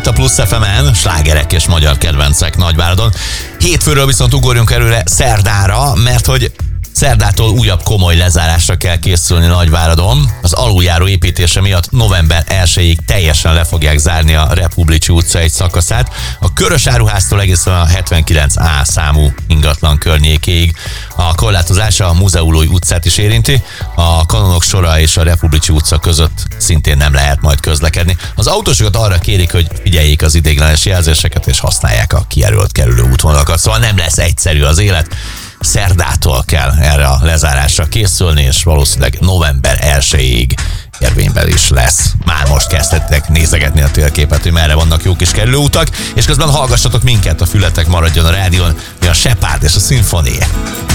itt a Plusz FM-en, slágerek és magyar kedvencek Nagyváradon. Hétfőről viszont ugorjunk előre szerdára, mert hogy szerdától újabb komoly lezárásra kell készülni Nagyváradon. Az aluljáró építése miatt november 1-ig teljesen le fogják zárni a Republicsi utca egy szakaszát. A Körösáruháztól egészen a 79A számú ingatlan környékéig. A korlátozás a Muzeulói utcát is érinti. A Kanonok sora és a Republicsi utca között szintén nem lehet majd közlekedni. Az autósokat arra kérik, hogy figyeljék az ideiglenes jelzéseket és használják a kijelölt kerülő útvonalakat. Szóval nem lesz egyszerű az élet. Szerdától kell erre a lezárásra készülni, és valószínűleg november 1-ig érvényben is lesz. Már most kezdhettek nézegetni a térképet, hogy merre vannak jó kis kerülőutak, és közben hallgassatok minket, a fületek maradjon a rádión, mi a Shepard és a Symphony.